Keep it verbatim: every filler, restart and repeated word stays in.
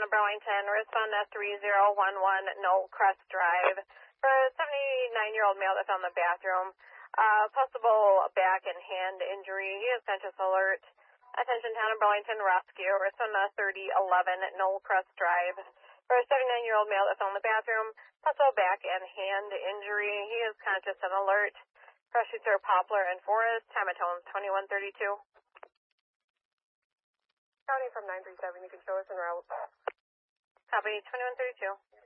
Town of Burlington, respond to three zero one one Knoll Crest Drive for a seventy-nine-year-old male that's on the bathroom. Uh, possible back and hand injury. He is conscious alert. Attention Town of Burlington Rescue, respond to thirty eleven Knoll Crest Drive for a seventy-nine-year-old male that's on the bathroom. Possible back and hand injury. He is conscious and alert. Crush Sir Poplar and Forest, time of tones twenty-one thirty-two. County from nine three seven, you can show us en route. Copy, twenty-one thirty-two.